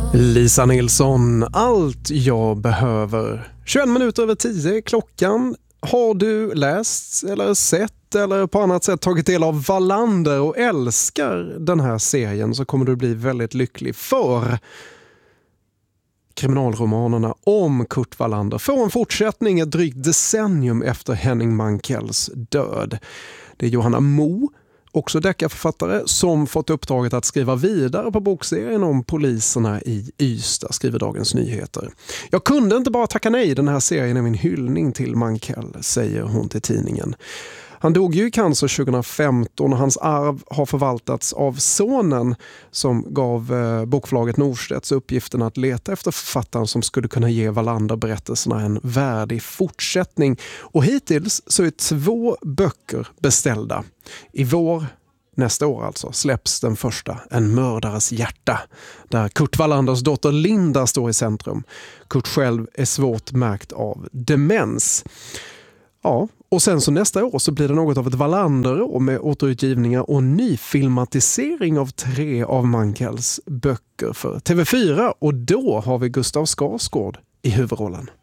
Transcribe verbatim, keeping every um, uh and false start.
Lisa Nilsson, allt jag behöver. tjugoett minuter över tio klockan. Har du läst eller sett eller på annat sätt tagit del av Wallander och älskar den här serien, så kommer du bli väldigt lycklig, för kriminalromanerna om Kurt Wallander får en fortsättning ett drygt decennium efter Henning Mankells död. Det är Johanna Mo, också deckarförfattare, som fått uppdraget att skriva vidare på bokserien om poliserna i Ystad, skriver Dagens Nyheter. Jag kunde inte bara tacka nej, den här serien är min hyllning till Mankell, säger hon till tidningen. Han dog ju i cancer tjugohundrafemton och hans arv har förvaltats av sonen, som gav eh, bokförlaget Norstedts uppgiften att leta efter författaren som skulle kunna ge Wallander-berättelserna en värdig fortsättning. Och hittills så är två böcker beställda. I vår, nästa år alltså, släpps den första, En mördares hjärta, där Kurt Wallanders dotter Linda står i centrum. Kurt själv är svårt märkt av demens. Ja, och sen så nästa år så blir det något av ett Wallander med återutgivningar och ny filmatisering av tre av Mankells böcker för T V fyra, och då har vi Gustav Skarsgård i huvudrollen.